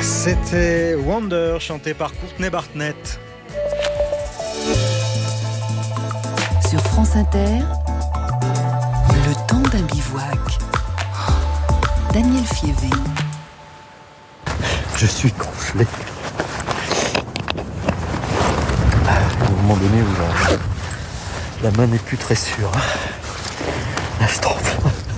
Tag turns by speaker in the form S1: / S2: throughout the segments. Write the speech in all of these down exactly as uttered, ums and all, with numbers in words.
S1: C'était Wonder, chanté par Courtney Barnett.
S2: Sur France Inter, le temps d'un bivouac. Daniel Fievé.
S3: Je suis gonflé. À un moment donné où la, la main n'est plus très sûre. Là, je tremble.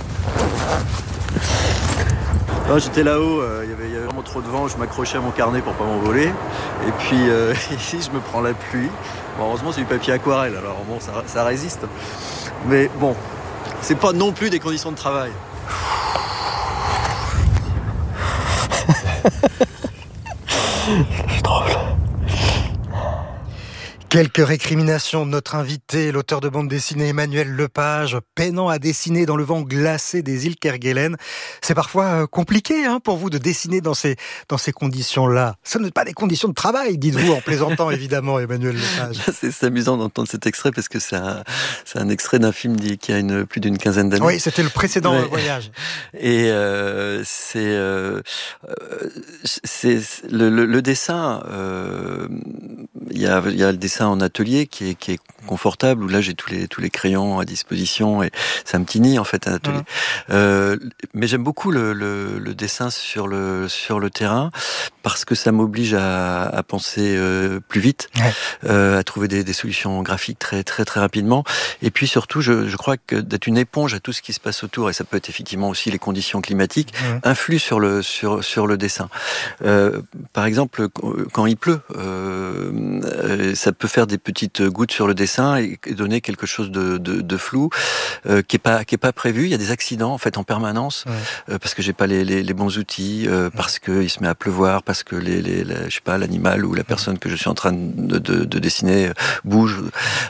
S3: Non, j'étais là-haut, il euh, y, y avait vraiment trop de vent, je m'accrochais à mon carnet pour pas m'envoler. Et puis euh, ici, je me prends la pluie. Bon, heureusement, c'est du papier aquarelle, alors bon, ça, ça résiste. Mais bon, c'est pas non plus des conditions de travail. Je tremble.
S1: Quelques récriminations de notre invité, l'auteur de bande dessinée Emmanuel Lepage, peinant à dessiner dans le vent glacé des îles Kerguelen. C'est parfois compliqué hein, pour vous de dessiner dans ces, dans ces conditions-là. Ce ne sont pas des conditions de travail, dites-vous, en plaisantant évidemment, Emmanuel Lepage.
S3: C'est, c'est amusant d'entendre cet extrait parce que c'est un, c'est un extrait d'un film qui a une, plus d'une quinzaine d'années.
S1: Oui, c'était le précédent
S3: ouais.
S1: voyage.
S3: Et euh, c'est, euh, c'est le, le, le dessin. Euh, il y a, il y a le dessin en atelier qui est, qui est confortable, où là j'ai tous les, tous les crayons à disposition et c'est un petit nid en fait un atelier. Mmh. Euh, mais j'aime beaucoup le, le, le dessin sur le, sur le terrain parce que ça m'oblige à, à penser euh, plus vite, ouais. euh, à trouver des, des solutions graphiques très très très rapidement. Et puis surtout, je, je crois que d'être une éponge à tout ce qui se passe autour, et ça peut être effectivement aussi les conditions climatiques, mmh. influent sur le, sur, sur le dessin. Euh, par exemple, quand il pleut, euh, ça peut faire des petites gouttes sur le dessin et donner quelque chose de, de, de flou euh, qui est pas qui est pas prévu. Il y a des accidents en fait en permanence ouais. euh, parce que j'ai pas les, les, les bons outils, euh, ouais. parce que il se met à pleuvoir, parce que les, les, les je sais pas l'animal ou la personne que je suis en train de, de, de dessiner bouge.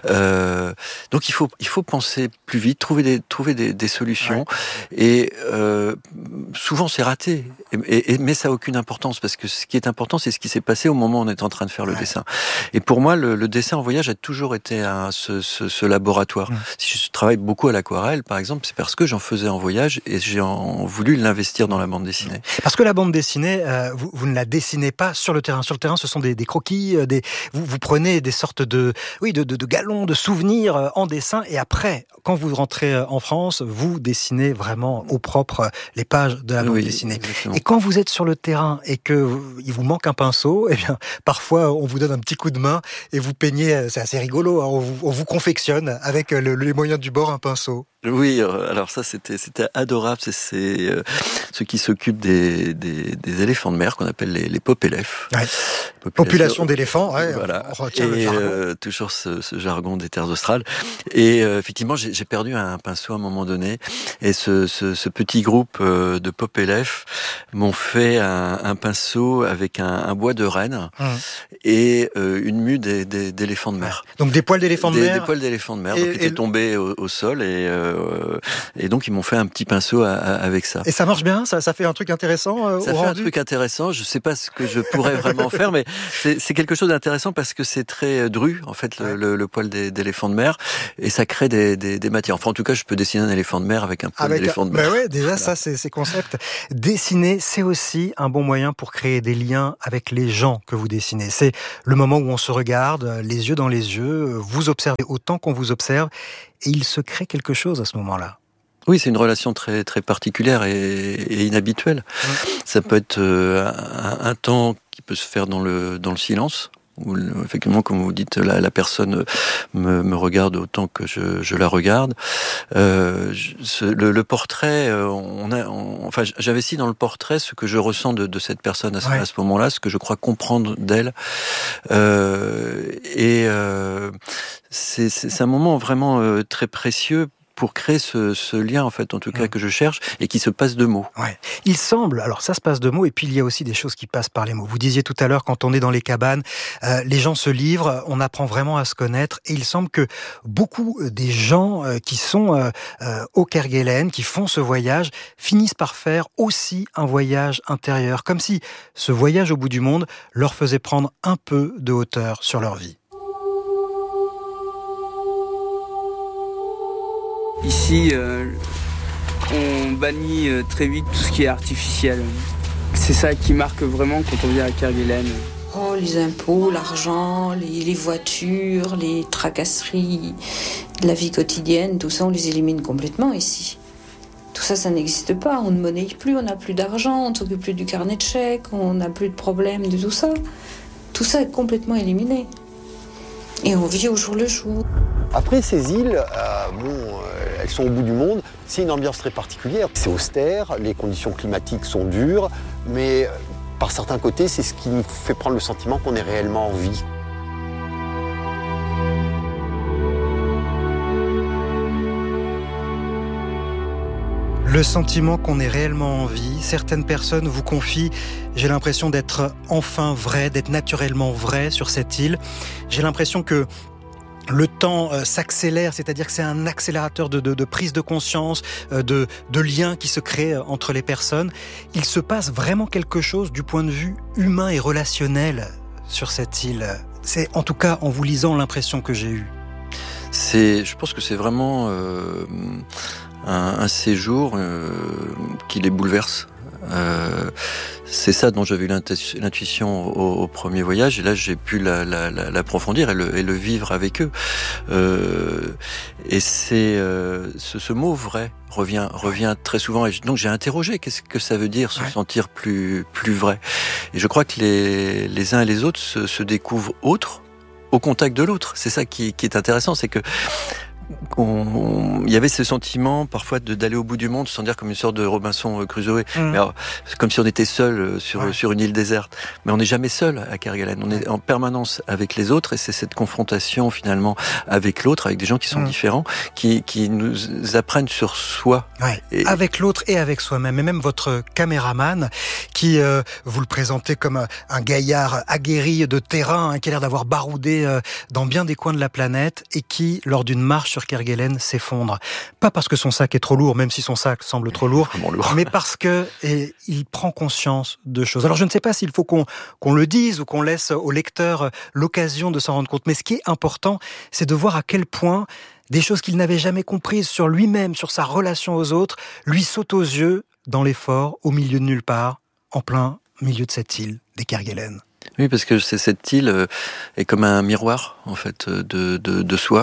S3: Euh, donc il faut il faut penser plus vite, trouver des trouver des, des solutions ouais. et euh, souvent c'est raté. Et, et, mais ça a aucune importance parce que ce qui est important c'est ce qui s'est passé au moment où on est en train de faire le ouais. dessin. Et pour moi le, le dessin en voyage a toujours été un, ce, ce, ce laboratoire. Mmh. Si je travaille beaucoup à l'aquarelle, par exemple, c'est parce que j'en faisais en voyage et j'ai en, voulu l'investir dans la bande dessinée.
S1: Parce que la bande dessinée, euh, vous, vous ne la dessinez pas sur le terrain. Sur le terrain, ce sont des, des croquis, des, vous, vous prenez des sortes de, oui, de, de, de galons, de souvenirs en dessin et après, quand vous rentrez en France, vous dessinez vraiment au propre les pages de la bande oui, dessinée. Exactement. Et quand vous êtes sur le terrain et que vous, il vous manque un pinceau, eh bien, parfois, on vous donne un petit coup de main et vous peignez, c'est assez rigolo, hein, on, vous, on vous confectionne avec le, les moyens du bord un pinceau.
S3: Oui, alors ça c'était c'était adorable. C'est, c'est euh, ceux qui s'occupent des, des des éléphants de mer qu'on appelle les les popélèphes.
S1: Ouais. Population d'éléphants. Ouais,
S3: voilà.
S1: On retient
S3: et
S1: le jargon.
S3: Euh, toujours ce, ce jargon des terres australes. Et euh, effectivement, j'ai, j'ai perdu un pinceau à un moment donné. Et ce ce, ce petit groupe euh, de popélèphes m'ont fait un, un pinceau avec un, un bois de renne mmh. et euh, une mue des, des, d'éléphants de mer.
S1: Ouais. Donc des poils d'éléphants de
S3: des,
S1: mer.
S3: Des poils d'éléphants de mer.
S1: Et,
S3: donc, qui étaient
S1: et...
S3: tombés au, au sol et euh, et donc ils m'ont fait un petit pinceau à, à, avec ça.
S1: Et ça marche bien, ça, ça fait un truc intéressant. Euh,
S3: ça
S1: au
S3: fait
S1: rendu.
S3: un truc intéressant. Je sais pas ce que je pourrais vraiment faire, mais c'est, c'est quelque chose d'intéressant parce que c'est très dru en fait le, ouais. le, le poil des, d'éléphant de mer et ça crée des, des, des matières. Enfin en tout cas, je peux dessiner un éléphant de mer avec un poil avec d'éléphant de mer.
S1: Ben ouais, déjà voilà. Ça c'est ces concepts. Dessiner, c'est aussi un bon moyen pour créer des liens avec les gens que vous dessinez. C'est le moment où on se regarde, les yeux dans les yeux, vous observez autant qu'on vous observe, et il se crée quelque chose à ce moment-là.
S3: Oui, c'est une relation très très particulière et, et inhabituelle. Ouais. Ça peut être euh, un, un temps qui peut se faire dans le dans le silence. Où, effectivement, comme vous dites, la, la personne me, me regarde autant que je, je la regarde. Euh, je, ce, le, le portrait, on a, on, enfin, j'investis dans le portrait ce que je ressens de, de cette personne à ce, ouais. à ce moment-là, ce que je crois comprendre d'elle. Euh, et euh, c'est, c'est, c'est un moment vraiment euh, très précieux pour créer ce, ce lien, en fait, en tout cas, que je cherche, et qui se passe de mots.
S1: Ouais. Il semble, alors ça se passe de mots, et puis il y a aussi des choses qui passent par les mots. Vous disiez tout à l'heure, quand on est dans les cabanes, euh, les gens se livrent, on apprend vraiment à se connaître, et il semble que beaucoup des gens euh, qui sont euh, euh, au Kerguelen, qui font ce voyage, finissent par faire aussi un voyage intérieur, comme si ce voyage au bout du monde leur faisait prendre un peu de hauteur sur leur vie.
S4: Ici, euh, on bannit euh, très vite tout ce qui est artificiel. C'est ça qui marque vraiment quand on vient à Kerguelen.
S5: Oh, les impôts, l'argent, les, les voitures, les tracasseries de la vie quotidienne, tout ça, on les élimine complètement ici. Tout ça, ça n'existe pas. On ne monnaie plus, on n'a plus d'argent, on ne s'occupe plus du carnet de chèques, on n'a plus de problème de tout ça. Tout ça est complètement éliminé. Et on vit au jour le jour.
S6: Après, ces îles, euh, bon, euh, elles sont au bout du monde. C'est une ambiance très particulière. C'est austère, les conditions climatiques sont dures, mais euh, par certains côtés, c'est ce qui nous fait prendre le sentiment qu'on est réellement en vie.
S1: Le sentiment qu'on est réellement en vie, certaines personnes vous confient « j'ai l'impression d'être enfin vrai, d'être naturellement vrai sur cette île ». J'ai l'impression que le temps euh, s'accélère, c'est-à-dire que c'est un accélérateur de, de, de prise de conscience, euh, de, de liens qui se créent euh, entre les personnes. Il se passe vraiment quelque chose du point de vue humain et relationnel sur cette île. C'est en tout cas en vous lisant l'impression que j'ai eue.
S3: C'est, je pense que c'est vraiment euh, un, un séjour euh, qui les bouleverse. Euh, c'est ça dont j'avais eu l'intuition au, au premier voyage, et là j'ai pu la, la, la, l'approfondir et le, et le vivre avec eux. Euh, et c'est euh, ce, ce mot vrai revient revient très souvent. Et donc j'ai interrogé qu'est-ce que ça veut dire se ouais. sentir plus plus vrai. Et je crois que les les uns et les autres se, se découvrent autres au contact de l'autre. C'est ça qui, qui est intéressant, c'est que il y avait ce sentiment parfois de, d'aller au bout du monde, sans dire comme une sorte de Robinson Crusoe, mmh. mais alors, comme si on était seul sur, ouais. sur une île déserte. Mais on n'est jamais seul à Kerguelen, on est en permanence avec les autres, et c'est cette confrontation finalement avec l'autre, avec des gens qui sont mmh. différents, qui, qui nous apprennent sur soi.
S1: Ouais. Et... avec l'autre et avec soi-même, et même votre caméraman, qui euh, vous le présentez comme un, un gaillard aguerri de terrain, hein, qui a l'air d'avoir baroudé euh, dans bien des coins de la planète, et qui, lors d'une marche sur Kerguelen, s'effondre. Pas parce que son sac est trop lourd, même si son sac semble trop lourd, lourd. mais parce que et, il prend conscience de choses. Alors je ne sais pas s'il faut qu'on, qu'on le dise ou qu'on laisse au lecteur l'occasion de s'en rendre compte, mais ce qui est important, c'est de voir à quel point des choses qu'il n'avait jamais comprises sur lui-même, sur sa relation aux autres, lui sautent aux yeux dans l'effort, au milieu de nulle part, en plein milieu de cette île des Kerguelen.
S3: Oui, parce que c'est, cette île est comme un miroir, en fait, de, de, de soi.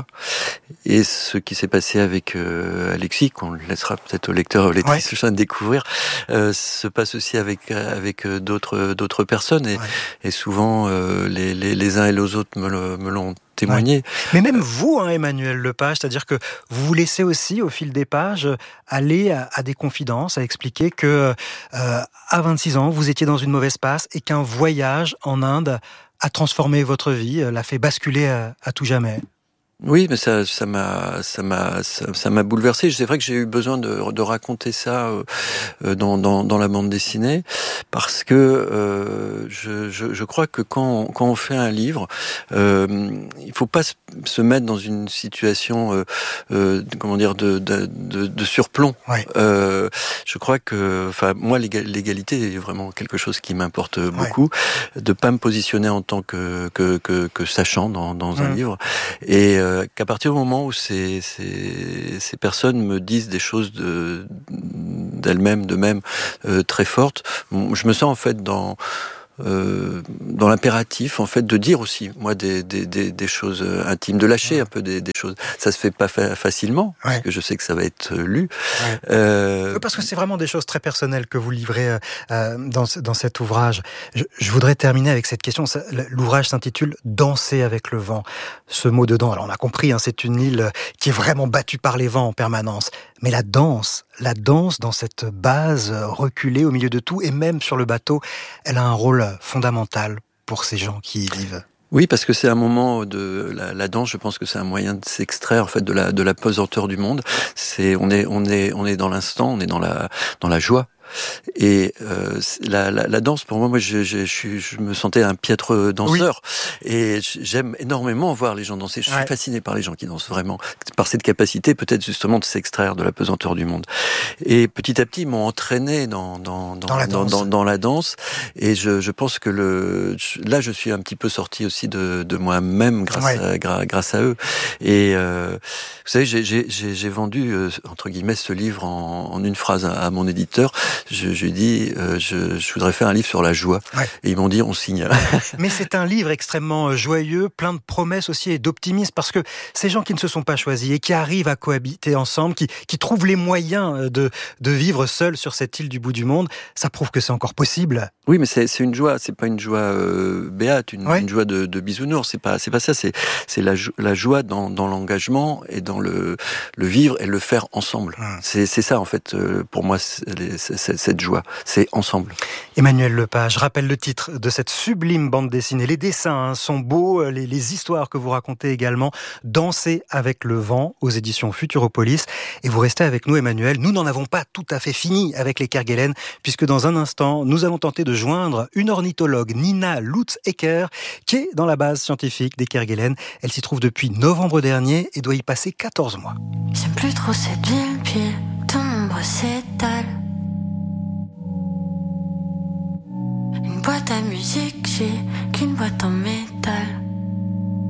S3: Et ce qui s'est passé avec euh, Alexis, qu'on laissera peut-être au lecteur et aux lectrices ouais. découvrir, euh, se passe aussi avec, avec d'autres, d'autres personnes. Et, ouais. et souvent, euh, les, les, les uns et les autres me, le, me l'ont témoigné.
S1: Ouais. Mais même vous, hein, Emmanuel Lepage, c'est-à-dire que vous vous laissez aussi, au fil des pages, aller à, à des confidences, à expliquer que euh, à vingt-six ans, vous étiez dans une mauvaise passe et qu'un voyage en Inde a transformé votre vie, l'a fait basculer à, à tout jamais.
S3: Oui, mais ça, ça m'a, ça m'a, ça, ça m'a bouleversé. C'est vrai que j'ai eu besoin de, de raconter ça euh, dans, dans, dans la bande dessinée, parce que euh, je, je, je crois que quand, quand on fait un livre, euh, il faut pas se, se mettre dans une situation, euh, euh, comment dire, de, de, de, de surplomb. Ouais. Euh, je crois que, enfin, moi, l'égalité est vraiment quelque chose qui m'importe beaucoup, ouais. de pas me positionner en tant que que que, que sachant dans, dans un mmh. livre, et euh, qu'à partir du moment où ces, ces, ces personnes me disent des choses de, d'elles-mêmes, de même, euh, très fortes, je me sens en fait dans... Euh, dans l'impératif en fait de dire aussi moi des des des, des choses intimes, de lâcher ouais. un peu des, des choses. Ça se fait pas fa- facilement ouais. parce que je sais que ça va être lu. Ouais. Euh...
S1: Parce que c'est vraiment des choses très personnelles que vous livrez euh, dans dans cet ouvrage. Je, je voudrais terminer avec cette question. L'ouvrage s'intitule Danser avec le vent. Ce mot dedans, alors on a compris, hein, c'est une île qui est vraiment battue par les vents en permanence. Mais la danse, la danse dans cette base reculée au milieu de tout, et même sur le bateau, elle a un rôle fondamental pour ces gens qui y vivent.
S3: Oui, parce que c'est un moment de la, la danse. Je pense que c'est un moyen de s'extraire en fait de la de la pesanteur du monde. C'est on est on est on est dans l'instant, on est dans la dans la joie. Et euh, la, la, la danse, pour moi, moi je, je, je, je me sentais un piètre danseur. Oui. Et j'aime énormément voir les gens danser. Je suis ouais. fasciné par les gens qui dansent vraiment, par cette capacité peut-être justement de s'extraire de la pesanteur du monde. Et petit à petit, ils m'ont entraîné dans, dans, dans, dans, la, dans, dans, dans la danse. Et je, je pense que le, là, je suis un petit peu sorti aussi de, de moi-même grâce, ouais. à, gra, grâce à eux. Et euh, vous savez, j'ai, j'ai, j'ai vendu, euh, entre guillemets, ce livre en, en une phrase à, à mon éditeur. je, je lui ai dit, euh, je, je voudrais faire un livre sur la joie.
S1: Ouais.
S3: Et ils m'ont dit, on signe.
S1: Mais c'est un livre extrêmement joyeux, plein de promesses aussi et d'optimisme, parce que ces gens qui ne se sont pas choisis et qui arrivent à cohabiter ensemble, qui, qui trouvent les moyens de, de vivre seuls sur cette île du bout du monde, ça prouve que c'est encore possible.
S3: Oui, mais c'est, c'est une joie, c'est pas une joie euh, béate, une,
S1: ouais.
S3: une joie de, de bisounours. C'est pas, c'est pas ça. C'est, c'est la, la joie dans, dans l'engagement et dans le, le vivre et le faire ensemble. Hum. C'est, c'est ça en fait euh, pour moi, c'est, c'est, c'est, cette joie, c'est ensemble.
S1: Emmanuel Lepage, rappelle le titre de cette sublime bande dessinée. Les dessins hein, sont beaux, les, les histoires que vous racontez également. Danser avec le vent aux éditions Futuropolis. Et vous restez avec nous, Emmanuel. Nous n'en avons pas tout à fait fini avec les Kerguelen, puisque dans un instant, nous allons tenter de joindre une ornithologue, Nina Lutz-Ecker, qui est dans la base scientifique des Kerguelen. Elle s'y trouve depuis novembre dernier et doit y passer quatorze mois.
S7: J'aime plus trop cette ville, puis ton ombre s'étale. Une boîte à musique, j'ai qu'une boîte en métal.